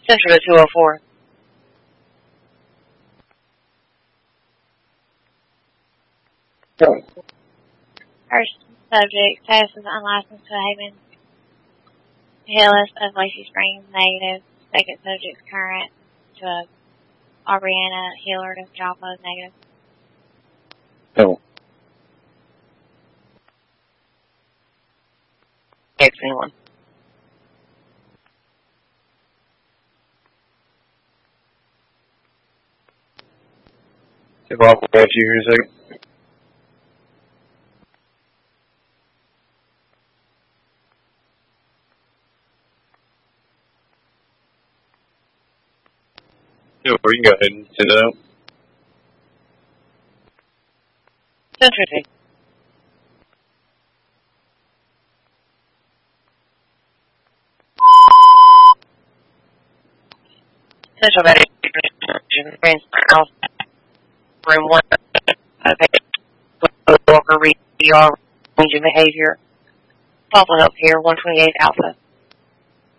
Central to 204. First subject, status is unlicensed to Haven Hillis of Lacey Springs, negative. Second subject's current to Aubriana Hillard of Joppa, negative. Oh. Anyone. Hey, Bob, we'll have you here in a second. Yeah, well, you can go ahead and send it out. Central. Central Betty, room 1, Walker, ER, range of behavior, following up here, 128 Alpha.